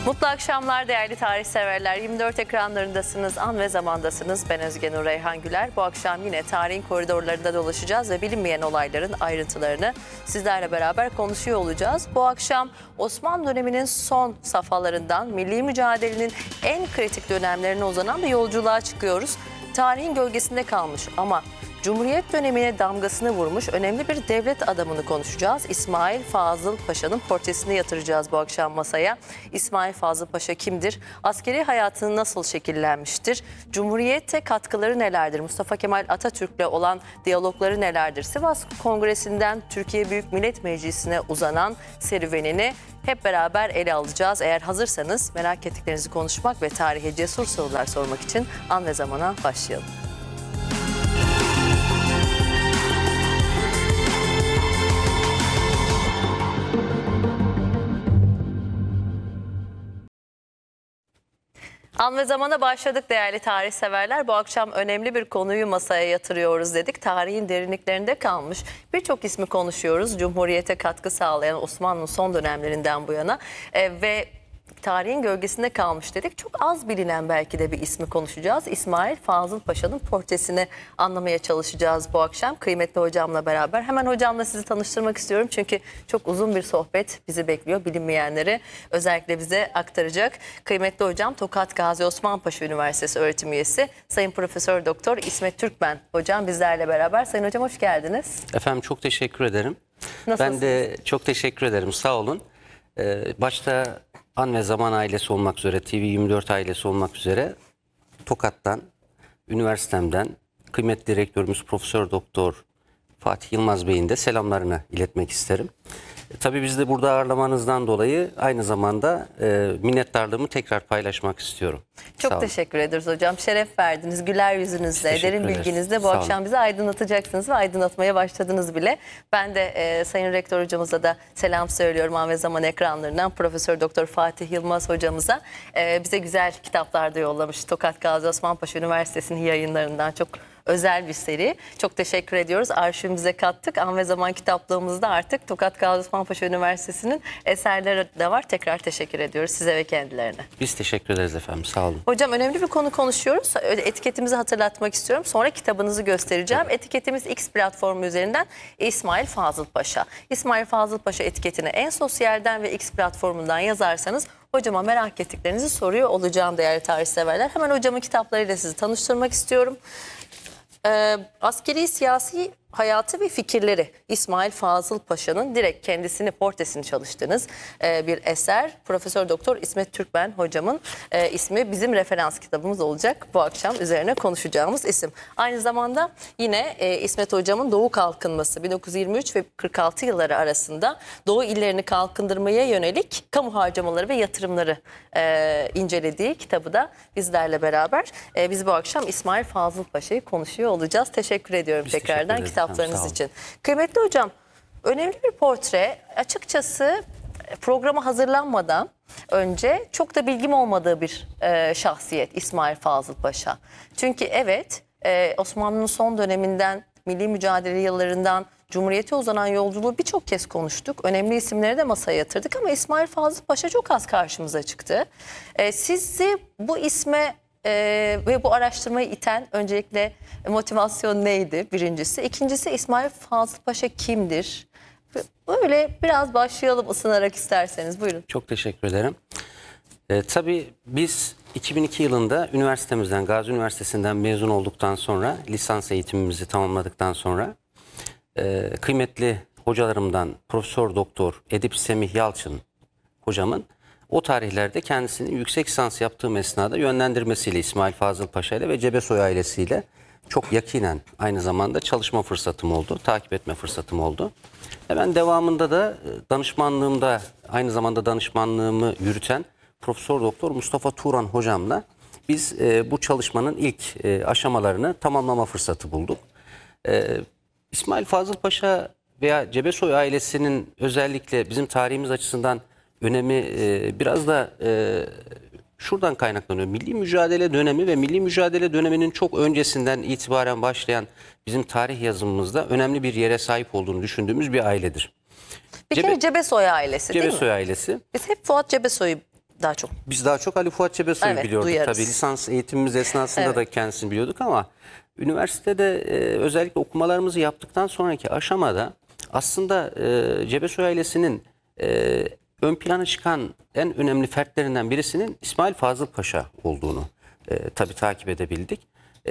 Mutlu akşamlar değerli tarih severler. 24 ekranlarındasınız, an ve zamandasınız. Ben Özge Nur Reyhan Güler. Bu akşam yine tarihin koridorlarında dolaşacağız ve bilinmeyen olayların ayrıntılarını sizlerle beraber konuşuyor olacağız. Bu akşam Osmanlı döneminin son safhalarından milli mücadelenin en kritik dönemlerine uzanan bir yolculuğa çıkıyoruz. Tarihin gölgesinde kalmış ama Cumhuriyet dönemine damgasını vurmuş önemli bir devlet adamını konuşacağız. İsmail Fazıl Paşa'nın portresini yatıracağız bu akşam masaya. İsmail Fazıl Paşa kimdir? Askeri hayatını nasıl şekillenmiştir? Cumhuriyete katkıları nelerdir? Mustafa Kemal Atatürk'le olan diyalogları nelerdir? Sivas Kongresi'nden Türkiye Büyük Millet Meclisi'ne uzanan serüvenini hep beraber ele alacağız. Eğer hazırsanız merak ettiklerinizi konuşmak ve tarihe cesur sorular sormak için an ve zamana başlayalım. An ve zamana başladık değerli tarih severler. Bu akşam önemli bir konuyu masaya yatırıyoruz dedik. Tarihin derinliklerinde kalmış birçok ismi konuşuyoruz. Cumhuriyete katkı sağlayan Osmanlı'nın son dönemlerinden bu yana ve tarihin gölgesinde kalmış dedik. Çok az bilinen belki de bir ismi konuşacağız. İsmail Fazıl Paşa'nın portresini anlamaya çalışacağız bu akşam. Kıymetli hocamla beraber. Hemen hocamla sizi tanıştırmak istiyorum. Çünkü çok uzun bir sohbet bizi bekliyor. Bilinmeyenleri özellikle bize aktaracak. Kıymetli hocam Tokat Gazi Osman Paşa Üniversitesi öğretim üyesi Sayın Profesör Doktor İsmet Türkmen hocam bizlerle beraber. Sayın hocam hoş geldiniz. Efendim çok teşekkür ederim. Nasılsınız? Ben de çok teşekkür ederim. Sağ olun. Başta An ve Zaman ailesi olmak üzere, TV24 ailesi olmak üzere Tokat'tan, üniversitemden kıymetli rektörümüz Profesör Doktor Fatih Yılmaz Bey'in de selamlarını iletmek isterim. Tabii biz de burada ağırlamanızdan dolayı aynı zamanda minnettarlığımı tekrar paylaşmak istiyorum. Çok teşekkür ederiz hocam. Şeref verdiniz. Güler yüzünüzle, derin bilginizle bu akşam bizi aydınlatacaksınız ve aydınlatmaya başladınız bile. Ben de Sayın Rektör hocamıza da selam söylüyorum an ve zaman ekranlarından. Profesör Doktor Fatih Yılmaz hocamıza bize güzel kitaplar da yollamış. Tokat Gazi Osman Paşa Üniversitesi'nin yayınlarından çok özel bir seri. Çok teşekkür ediyoruz. Arşivimize kattık. An ve Zaman kitaplığımızda artık Tokat Gazi Osman Paşa Üniversitesi'nin eserleri de var. Tekrar teşekkür ediyoruz size ve kendilerine. Biz teşekkür ederiz efendim. Sağ olun. Hocam önemli bir konu konuşuyoruz. Etiketimizi hatırlatmak istiyorum. Sonra kitabınızı göstereceğim. Evet. Etiketimiz X platformu üzerinden İsmail Fazıl Paşa. İsmail Fazıl Paşa etiketini en sosyalden ve X platformundan yazarsanız hocama merak ettiklerinizi soruyor olacağım değerli tarih severler. Hemen hocamın kitaplarıyla sizi tanıştırmak istiyorum. Askeri siyasi hayatı ve fikirleri İsmail Fazıl Paşa'nın direkt kendisini portresini çalıştığınız bir eser. Profesör Doktor İsmet Türkmen hocamın ismi bizim referans kitabımız olacak. Bu akşam üzerine konuşacağımız isim. Aynı zamanda yine İsmet hocamın Doğu Kalkınması 1923 ve 46 yılları arasında Doğu illerini kalkındırmaya yönelik kamu harcamaları ve yatırımları incelediği kitabı da bizlerle beraber. Biz bu akşam İsmail Fazıl Paşa'yı konuşuyor olacağız. Teşekkür ediyorum biz tekrardan kitaplarınız için. Kıymetli hocam, önemli bir portre. Açıkçası programa hazırlanmadan önce çok da bilgim olmadığı bir şahsiyet İsmail Fazıl Paşa. Çünkü evet Osmanlı'nın son döneminden, milli mücadele yıllarından Cumhuriyete uzanan yolculuğu birçok kez konuştuk. Önemli isimleri de masaya yatırdık ama İsmail Fazıl Paşa çok az karşımıza çıktı. Sizi bu isme ve bu araştırmayı iten öncelikle motivasyon neydi birincisi? İkincisi İsmail Fazıl Paşa kimdir? Böyle biraz başlayalım ısınarak isterseniz buyurun. Çok teşekkür ederim. Tabii biz 2002 yılında üniversitemizden, Gazi Üniversitesi'nden mezun olduktan sonra, lisans eğitimimizi tamamladıktan sonra kıymetli hocalarımdan Profesör Doktor Edip Semih Yalçın hocamın o tarihlerde kendisini yüksek lisans yaptığım esnada yönlendirmesiyle İsmail Fazıl Paşa ile ve Cebesoy ailesiyle çok yakinen aynı zamanda çalışma fırsatım oldu, takip etme fırsatım oldu. Hemen devamında da danışmanlığımda aynı zamanda danışmanlığımı yürüten Profesör Doktor Mustafa Turan hocamla biz bu çalışmanın ilk aşamalarını tamamlama fırsatı bulduk. İsmail Fazıl Paşa veya Cebesoy ailesinin özellikle bizim tarihimiz açısından önemi biraz da şuradan kaynaklanıyor. Milli mücadele dönemi ve milli mücadele döneminin çok öncesinden itibaren başlayan bizim tarih yazımımızda önemli bir yere sahip olduğunu düşündüğümüz bir ailedir. Bir kere Cebesoy ailesi değil mi? Cebesoy ailesi. Biz hep Fuat Cebesoy'u daha çok? Biz daha çok Ali Fuat Cebesoy'u Evet, biliyorduk. duyarız. Tabii lisans eğitimimiz esnasında Evet. da kendisini biliyorduk ama üniversitede özellikle okumalarımızı yaptıktan sonraki aşamada aslında Cebesoy ailesinin ön plana çıkan en önemli fertlerinden birisinin İsmail Fazıl Paşa olduğunu tabii takip edebildik.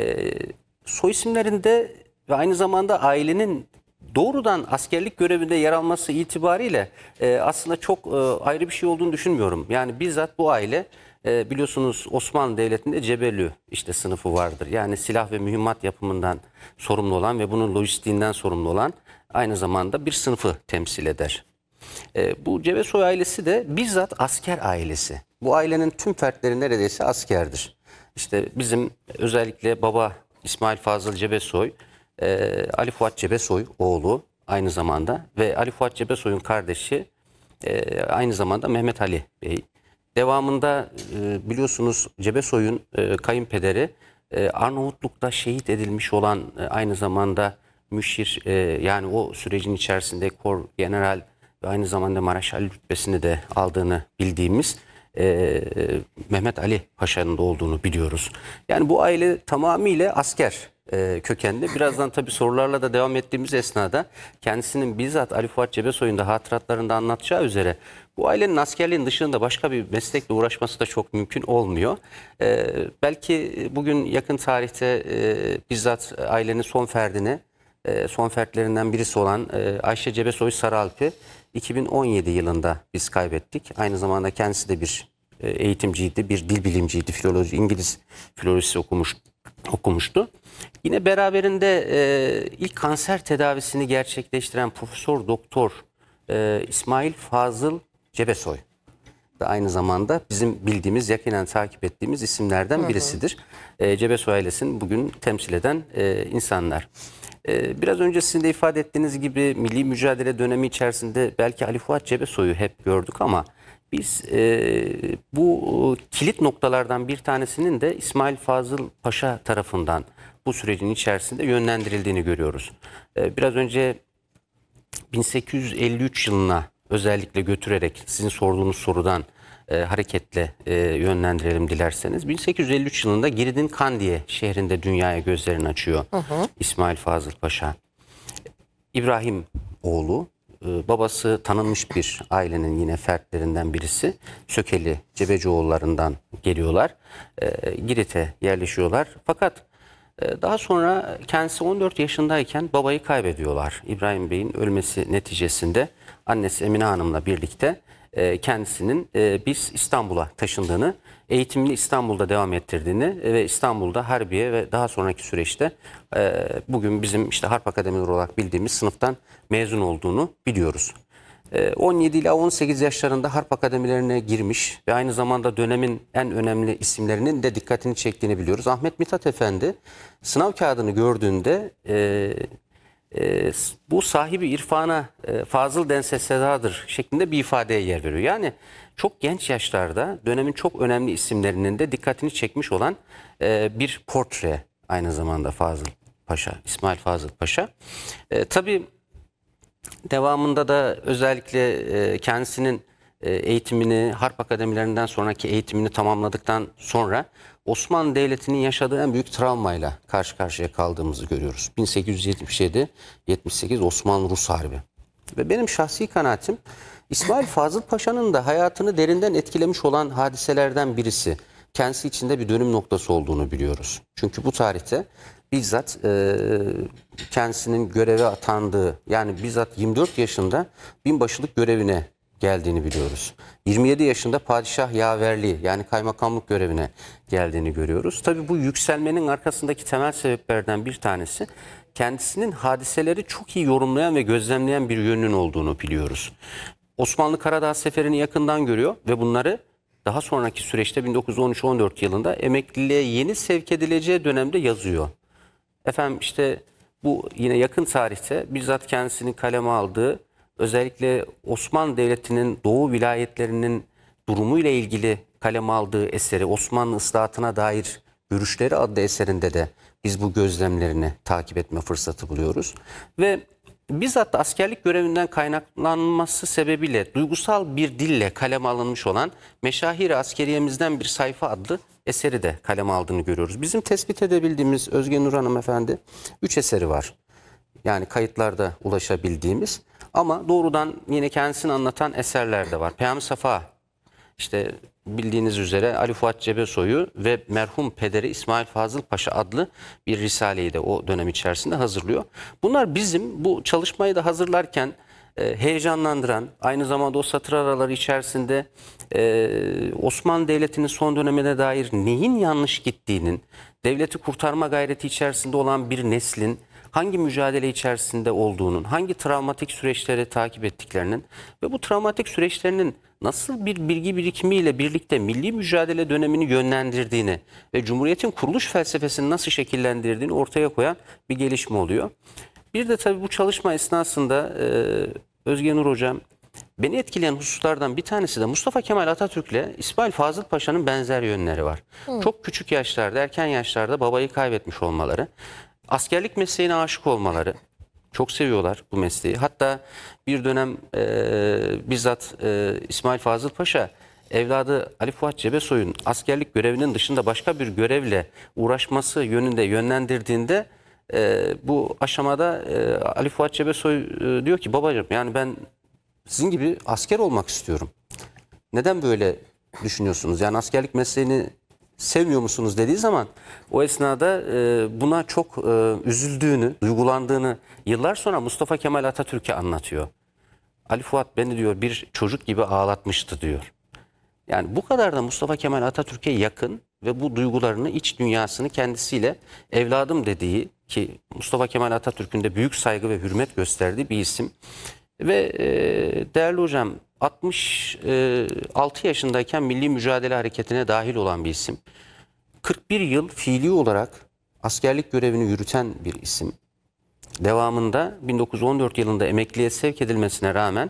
Soy isimlerinde ve aynı zamanda ailenin doğrudan askerlik görevinde yer alması itibariyle aslında çok ayrı bir şey olduğunu düşünmüyorum. Yani bizzat bu aile biliyorsunuz Osmanlı Devleti'nde Cebelü işte sınıfı vardır. Yani silah ve mühimmat yapımından sorumlu olan ve bunun lojistiğinden sorumlu olan aynı zamanda bir sınıfı temsil eder. Bu Cebesoy ailesi de bizzat asker ailesi. Bu ailenin tüm fertleri neredeyse askerdir. İşte bizim özellikle baba İsmail Fazıl Cebesoy, Ali Fuat Cebesoy oğlu aynı zamanda ve Ali Fuat Cebesoy'un kardeşi aynı zamanda Mehmet Ali Bey. Devamında biliyorsunuz Cebesoy'un kayınpederi Arnavutluk'ta şehit edilmiş olan aynı zamanda müşir yani o sürecin içerisinde kor general ve aynı zamanda Maraşal rütbesini de aldığını bildiğimiz Mehmet Ali Paşa'nın da olduğunu biliyoruz. Yani bu aile tamamıyla asker kökenli. Birazdan tabii sorularla da devam ettiğimiz esnada kendisinin bizzat Ali Fuat Cebesoy'un da hatıratlarında anlatacağı üzere bu ailenin askerliğin dışında başka bir meslekle uğraşması da çok mümkün olmuyor. Belki bugün yakın tarihte bizzat ailenin son fertlerinden birisi olan Ayşe Cebesoy Sarıalp'i 2017 yılında biz kaybettik. Aynı zamanda kendisi de bir eğitimciydi, bir dil bilimciydi, filoloji, İngiliz filolojisi okumuştu. Yine beraberinde ilk kanser tedavisini gerçekleştiren Profesör Doktor İsmail Fazıl Cebesoy da aynı zamanda bizim bildiğimiz, yakinen takip ettiğimiz isimlerden birisidir. Cebesoy ailesini bugün temsil eden insanlar. Biraz önce sizin de ifade ettiğiniz gibi milli mücadele dönemi içerisinde belki Ali Fuat Cebesoy'u hep gördük ama biz bu kilit noktalardan bir tanesinin de İsmail Fazıl Paşa tarafından bu sürecin içerisinde yönlendirildiğini görüyoruz. Biraz önce 1853 yılına özellikle götürerek sizin sorduğunuz sorudan hareketle yönlendirelim dilerseniz. 1853 yılında Girit'in Kandiye şehrinde dünyaya gözlerini açıyor İsmail Fazıl Paşa. İbrahim oğlu, babası tanınmış bir ailenin yine fertlerinden birisi. Sökeli Cebecioğullarından geliyorlar. Girit'e yerleşiyorlar. Fakat daha sonra kendisi 14 yaşındayken babayı kaybediyorlar. İbrahim Bey'in ölmesi neticesinde annesi Emine Hanım'la birlikte kendisinin biz İstanbul'a taşındığını, eğitimini İstanbul'da devam ettirdiğini ve İstanbul'da Harbiye ve daha sonraki süreçte bugün bizim işte Harp Akademileri olarak bildiğimiz sınıftan mezun olduğunu biliyoruz. 17 ila 18 yaşlarında Harp Akademilerine girmiş ve aynı zamanda dönemin en önemli isimlerinin de dikkatini çektiğini biliyoruz. Ahmet Mithat Efendi sınav kağıdını gördüğünde bu sahibi irfana Fazıl dense sedadır şeklinde bir ifadeye yer veriyor. Yani çok genç yaşlarda dönemin çok önemli isimlerinin de dikkatini çekmiş olan bir portre aynı zamanda Fazıl Paşa, İsmail Fazıl Paşa. Tabii devamında da özellikle kendisinin eğitimini, Harp Akademilerinden sonraki eğitimini tamamladıktan sonra Osmanlı Devleti'nin yaşadığı en büyük travmayla karşı karşıya kaldığımızı görüyoruz. 1877-78 Osmanlı-Rus Harbi. Ve benim şahsi kanaatim İsmail Fazıl Paşa'nın da hayatını derinden etkilemiş olan hadiselerden birisi. Kendisi içinde bir dönüm noktası olduğunu biliyoruz. Çünkü bu tarihte bizzat kendisinin göreve atandığı, yani bizzat 24 yaşında binbaşılık görevine geldiğini biliyoruz. 27 yaşında padişah yaverliği, yani kaymakamlık görevine geldiğini görüyoruz. Tabii bu yükselmenin arkasındaki temel sebeplerden bir tanesi kendisinin hadiseleri çok iyi yorumlayan ve gözlemleyen bir yönünün olduğunu biliyoruz. Osmanlı Karadağ Seferi'ni yakından görüyor ve bunları daha sonraki süreçte 1913-14 yılında emekliliğe yeni sevk edileceği dönemde yazıyor. Efendim işte bu yine yakın tarihte bizzat kendisinin kaleme aldığı, özellikle Osmanlı Devleti'nin doğu vilayetlerinin durumuyla ilgili kaleme aldığı eseri, Osmanlı ıslahatına dair görüşleri adlı eserinde de biz bu gözlemlerini takip etme fırsatı buluyoruz. Ve bizzat da askerlik görevinden kaynaklanması sebebiyle duygusal bir dille kaleme alınmış olan Meşahir-i Askeriyemizden bir sayfa adlı eseri de kaleme aldığını görüyoruz. Bizim tespit edebildiğimiz Özge Nur Hanımefendi 3 eseri var. Yani kayıtlarda ulaşabildiğimiz ama doğrudan yine kendisini anlatan eserler de var. Peyami Safa, işte bildiğiniz üzere Ali Fuat Cebesoy'u ve merhum pederi İsmail Fazıl Paşa adlı bir risaleyi de o dönem içerisinde hazırlıyor. Bunlar bizim bu çalışmayı da hazırlarken heyecanlandıran, aynı zamanda o satır araları içerisinde Osmanlı Devleti'nin son dönemine dair neyin yanlış gittiğinin, devleti kurtarma gayreti içerisinde olan bir neslin hangi mücadele içerisinde olduğunun, hangi travmatik süreçleri takip ettiklerinin ve bu travmatik süreçlerinin nasıl bir bilgi birikimiyle birlikte milli mücadele dönemini yönlendirdiğini ve Cumhuriyet'in kuruluş felsefesini nasıl şekillendirdiğini ortaya koyan bir gelişme oluyor. Bir de tabii bu çalışma esnasında Özge Nur Hocam, beni etkileyen hususlardan bir tanesi de Mustafa Kemal Atatürk'le İsmail Fazıl Paşa'nın benzer yönleri var. Çok küçük yaşlarda, erken yaşlarda babayı kaybetmiş olmaları, askerlik mesleğine aşık olmaları, çok seviyorlar bu mesleği. Hatta bir dönem bizzat İsmail Fazıl Paşa evladı Ali Fuat Cebesoy'un askerlik görevinin dışında başka bir görevle uğraşması yönünde yönlendirdiğinde bu aşamada Ali Fuat Cebesoy diyor ki babacığım yani ben sizin gibi asker olmak istiyorum. Neden böyle düşünüyorsunuz? Yani askerlik mesleğini sevmiyor musunuz dediği zaman o esnada buna çok üzüldüğünü, duygulandığını yıllar sonra Mustafa Kemal Atatürk'e anlatıyor. Ali Fuat beni diyor bir çocuk gibi ağlatmıştı diyor. Yani bu kadar da Mustafa Kemal Atatürk'e yakın ve bu duygularını, iç dünyasını kendisiyle evladım dediği, ki Mustafa Kemal Atatürk'ün de büyük saygı ve hürmet gösterdiği bir isim. Ve değerli hocam 66 yaşındayken Milli Mücadele Hareketi'ne dahil olan bir isim. 41 yıl fiili olarak askerlik görevini yürüten bir isim. Devamında 1914 yılında emekliye sevk edilmesine rağmen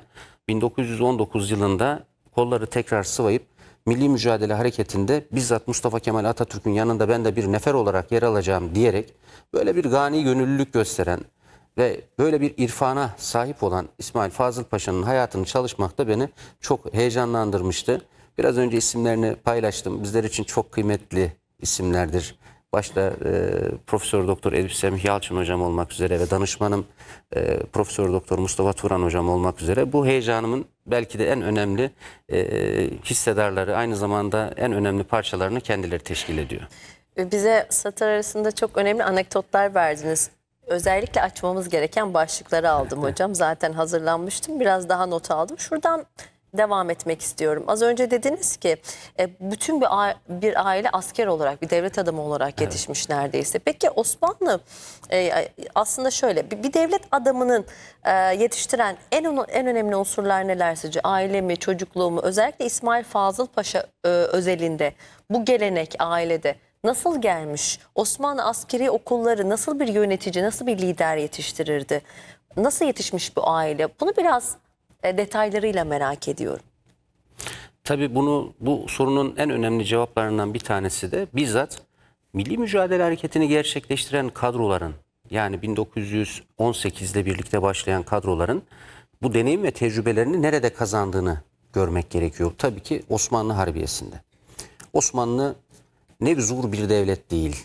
1919 yılında kolları tekrar sıvayıp Milli Mücadele Hareketi'nde bizzat Mustafa Kemal Atatürk'ün yanında ben de bir nefer olarak yer alacağım diyerek böyle bir gani gönüllülük gösteren ve böyle bir irfana sahip olan İsmail Fazıl Paşa'nın hayatını çalışmak da beni çok heyecanlandırmıştı. Biraz önce isimlerini paylaştım. Bizler için çok kıymetli isimlerdir. Başta Profesör Doktor Edip Semih Yalçın hocam olmak üzere ve danışmanım Profesör Doktor Mustafa Turan hocam olmak üzere bu heyecanımın belki de en önemli hissedarları, aynı zamanda en önemli parçalarını kendileri teşkil ediyor. Bize satır arasında çok önemli anekdotlar verdiniz. Özellikle açmamız gereken başlıkları aldım hocam. Zaten hazırlanmıştım. Biraz daha not aldım. Şuradan devam etmek istiyorum. Az önce dediniz ki bütün bir aile asker olarak, bir devlet adamı olarak yetişmiş neredeyse. Peki Osmanlı aslında şöyle bir devlet adamının yetiştiren en önemli unsurlar neler sizce? Aile mi, çocukluğu mu? Özellikle İsmail Fazıl Paşa özelinde bu gelenek ailede nasıl gelmiş? Osmanlı askeri okulları nasıl bir yönetici, nasıl bir lider yetiştirirdi? Nasıl yetişmiş bu aile? Bunu biraz detaylarıyla merak ediyorum. Tabii bu sorunun en önemli cevaplarından bir tanesi de bizzat Milli Mücadele Hareketi'ni gerçekleştiren kadroların, yani 1918'le birlikte başlayan kadroların bu deneyim ve tecrübelerini nerede kazandığını görmek gerekiyor. Tabii ki Osmanlı Harbiye'sinde. Osmanlı nevzur bir devlet değil.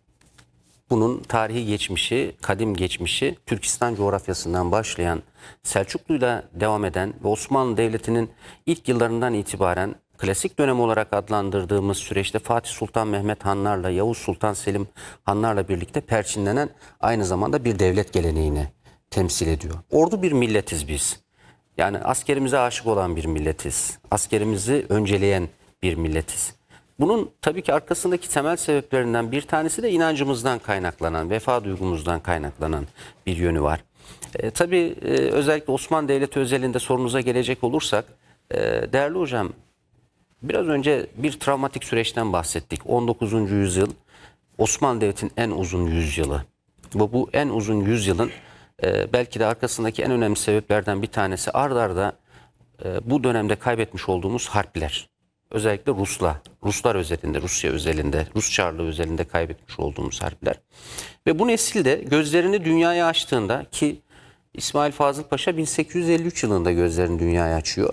Bunun tarihi geçmişi, kadim geçmişi Türkistan coğrafyasından başlayan, Selçuklu'yla devam eden ve Osmanlı Devleti'nin ilk yıllarından itibaren klasik dönem olarak adlandırdığımız süreçte Fatih Sultan Mehmet Hanlarla, Yavuz Sultan Selim Hanlarla birlikte perçinlenen aynı zamanda bir devlet geleneğini temsil ediyor. Ordu bir milletiz biz. Yani askerimize aşık olan bir milletiz. Askerimizi önceleyen bir milletiz. Bunun tabii ki arkasındaki temel sebeplerinden bir tanesi de inancımızdan kaynaklanan, vefa duygumuzdan kaynaklanan bir yönü var. Tabii özellikle Osmanlı Devleti özelinde sorunuza gelecek olursak, değerli hocam, biraz önce bir travmatik süreçten bahsettik. 19. yüzyıl Osmanlı Devleti'nin en uzun yüzyılı. Bu en uzun yüzyılın belki de arkasındaki en önemli sebeplerden bir tanesi ard arda bu dönemde kaybetmiş olduğumuz harpler. Özellikle Ruslar özelinde, Rusya özelinde, Rus Çarlığı özelinde kaybetmiş olduğumuz harpler. Ve bu nesil de gözlerini dünyaya açtığında, ki İsmail Fazıl Paşa 1853 yılında gözlerini dünyaya açıyor.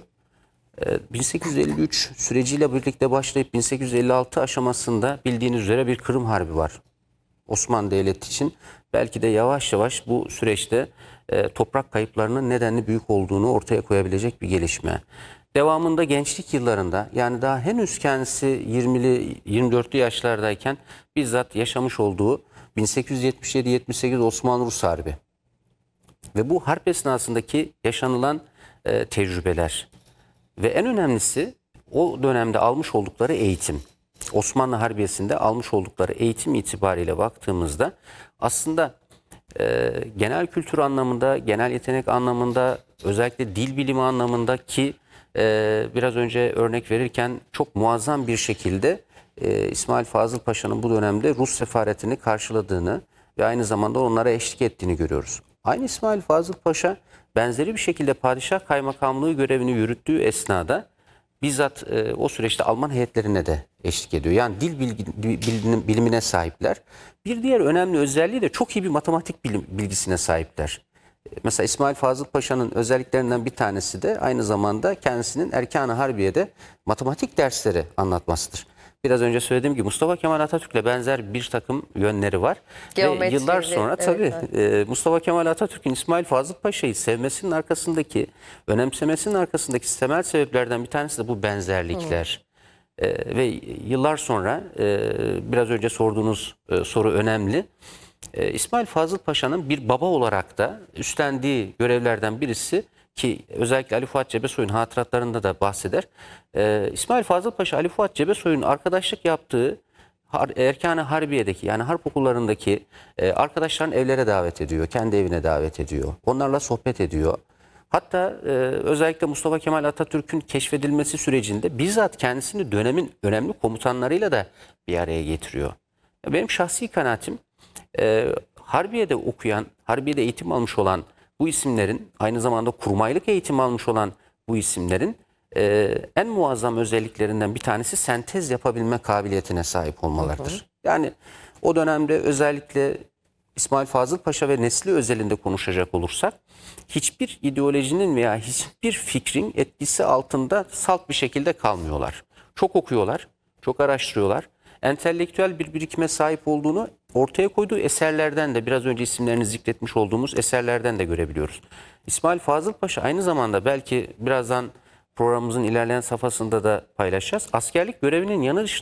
1853 süreciyle birlikte başlayıp 1856 aşamasında bildiğiniz üzere bir Kırım Harbi var. Osmanlı Devleti için belki de yavaş yavaş bu süreçte toprak kayıplarının nedenli büyük olduğunu ortaya koyabilecek bir gelişme. Devamında gençlik yıllarında, yani daha henüz kendisi 20'li 24'lü yaşlardayken bizzat yaşamış olduğu 1877-78 Osmanlı-Rus Harbi ve bu harp esnasındaki yaşanılan tecrübeler ve en önemlisi o dönemde almış oldukları eğitim. Osmanlı Harbiyesi'nde almış oldukları eğitim itibariyle baktığımızda aslında genel kültür anlamında, genel yetenek anlamında, özellikle dil bilimi anlamında ki biraz önce örnek verirken çok muazzam bir şekilde İsmail Fazıl Paşa'nın bu dönemde Rus sefaretini karşıladığını ve aynı zamanda onlara eşlik ettiğini görüyoruz. Aynı İsmail Fazıl Paşa benzeri bir şekilde padişah kaymakamlığı görevini yürüttüğü esnada bizzat o süreçte Alman heyetlerine de eşlik ediyor. Yani dil bilimine sahipler. Bir diğer önemli özelliği de çok iyi bir matematik bilgisine sahipler. Mesela İsmail Fazıl Paşa'nın özelliklerinden bir tanesi de aynı zamanda kendisinin Erkan-ı Harbiye'de matematik dersleri anlatmasıdır. Biraz önce söylediğim gibi Mustafa Kemal Atatürk'le benzer bir takım yönleri var. Ve yıllar sonra tabii Mustafa Kemal Atatürk'ün İsmail Fazıl Paşa'yı sevmesinin arkasındaki, önemsemesinin arkasındaki temel sebeplerden bir tanesi de bu benzerlikler. Ve yıllar sonra biraz önce sorduğunuz soru önemli. İsmail Fazıl Paşa'nın bir baba olarak da üstlendiği görevlerden birisi ki özellikle Ali Fuat Cebesoy'un hatıratlarında da bahseder. İsmail Fazıl Paşa Ali Fuat Cebesoy'un arkadaşlık yaptığı Erkan-ı Harbiye'deki, yani harp okullarındaki arkadaşlarını evlere davet ediyor. Kendi evine davet ediyor. Onlarla sohbet ediyor. Hatta özellikle Mustafa Kemal Atatürk'ün keşfedilmesi sürecinde bizzat kendisini dönemin önemli komutanlarıyla da bir araya getiriyor. Benim şahsi kanaatim, Harbiye'de okuyan, Harbiye'de eğitim almış olan bu isimlerin, aynı zamanda kurmaylık eğitim almış olan bu isimlerin en muazzam özelliklerinden bir tanesi sentez yapabilme kabiliyetine sahip olmalarıdır. Yani o dönemde özellikle İsmail Fazıl Paşa ve nesli özelinde konuşacak olursak hiçbir ideolojinin veya hiçbir fikrin etkisi altında salt bir şekilde kalmıyorlar. Çok okuyorlar, çok araştırıyorlar. Entelektüel bir birikime sahip olduğunu ortaya koyduğu eserlerden de, biraz önce isimlerini zikretmiş olduğumuz eserlerden de görebiliyoruz. İsmail Fazıl Paşa aynı zamanda, belki birazdan programımızın ilerleyen safhasında da paylaşacağız, askerlik görevinin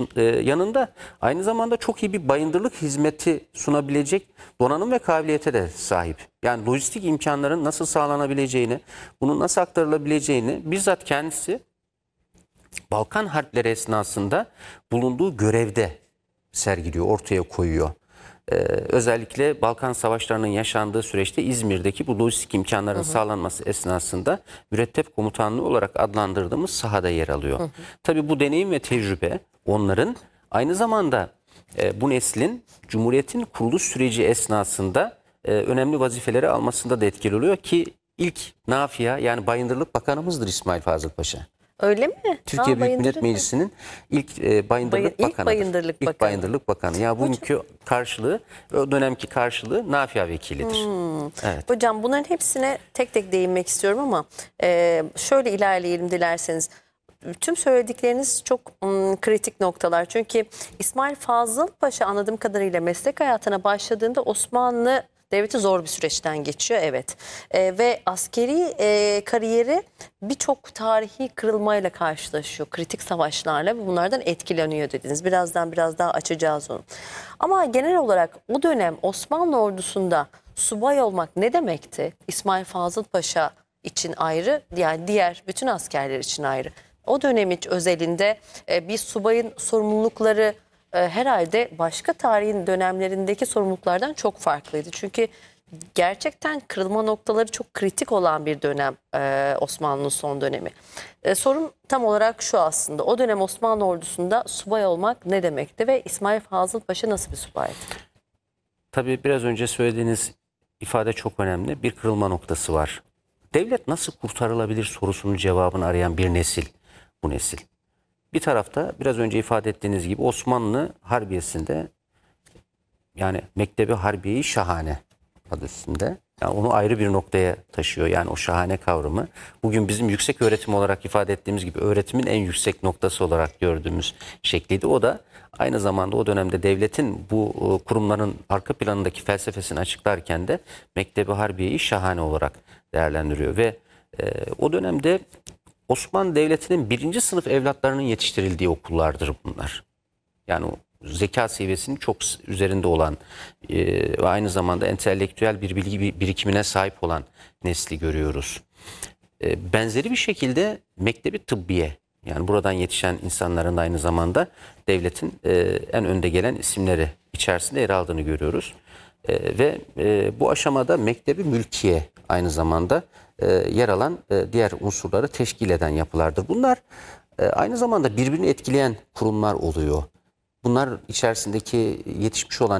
yanında aynı zamanda çok iyi bir bayındırlık hizmeti sunabilecek donanım ve kabiliyete de sahip. Yani lojistik imkanların nasıl sağlanabileceğini, bunun nasıl aktarılabileceğini bizzat kendisi Balkan Harpleri esnasında bulunduğu görevde sergiliyor, ortaya koyuyor. Özellikle Balkan Savaşları'nın yaşandığı süreçte İzmir'deki bu lojistik imkanların sağlanması esnasında mürettep komutanlığı olarak adlandırdığımız sahada yer alıyor. Tabii bu deneyim ve tecrübe onların aynı zamanda bu neslin Cumhuriyet'in kuruluş süreci esnasında önemli vazifeleri almasında da etkili oluyor ki ilk Nafia, yani Bayındırlık Bakanımızdır İsmail Fazıl Paşa. Öyle mi? Türkiye Büyük Millet Meclisi'nin ilk Bayındırlık Bakanı'dır. İlk Bayındırlık Bakanı. Ya bugünkü karşılığı, o dönemki karşılığı Nafia Vekilidir. Evet. Hocam bunların hepsine tek tek değinmek istiyorum ama şöyle ilerleyelim dilerseniz. Tüm söyledikleriniz çok kritik noktalar. Çünkü İsmail Fazıl Paşa anladığım kadarıyla meslek hayatına başladığında Osmanlı Devleti zor bir süreçten geçiyor, evet. Ve askeri kariyeri birçok tarihi kırılmayla karşılaşıyor. Kritik savaşlarla ve bunlardan etkileniyor dediniz. Birazdan biraz daha açacağız onu. Ama genel olarak o dönem Osmanlı ordusunda subay olmak ne demekti? İsmail Fazıl Paşa için ayrı, yani diğer bütün askerler için ayrı. O dönem özelinde bir subayın sorumlulukları herhalde başka tarihin dönemlerindeki sorumluluklardan çok farklıydı. Çünkü gerçekten kırılma noktaları çok kritik olan bir dönem Osmanlı'nın son dönemi. Sorum tam olarak şu aslında. O dönem Osmanlı ordusunda subay olmak ne demekti ve İsmail Fazıl Paşa nasıl bir subaydı? Tabii biraz önce söylediğiniz ifade çok önemli. Bir kırılma noktası var. Devlet nasıl kurtarılabilir sorusunun cevabını arayan bir nesil bu nesil. Bir tarafta biraz önce ifade ettiğiniz gibi Osmanlı Harbiyesi'nde, yani Mektebi Harbiye-i Şahane adı üstünde Yani onu ayrı bir noktaya taşıyor. Yani o şahane kavramı. Bugün bizim yüksek öğretim olarak ifade ettiğimiz gibi öğretimin en yüksek noktası olarak gördüğümüz şekliydi. O da aynı zamanda o dönemde devletin bu kurumların arka planındaki felsefesini açıklarken de Mektebi Harbiye'yi şahane olarak değerlendiriyor. Ve o dönemde Osmanlı Devleti'nin 1. sınıf evlatlarının yetiştirildiği okullardır bunlar. Yani o zeka seviyesinin çok üzerinde olan ve aynı zamanda entelektüel bir bilgi birikimine sahip olan nesli görüyoruz. Benzeri bir şekilde Mektebi Tıbbiye, yani buradan yetişen insanların da aynı zamanda devletin en önde gelen isimleri içerisinde yer aldığını görüyoruz. Ve bu aşamada Mektebi Mülkiye aynı zamanda yer alan diğer unsurları teşkil eden yapılardır. Bunlar aynı zamanda birbirini etkileyen kurumlar oluyor. Bunlar içerisindeki yetişmiş olan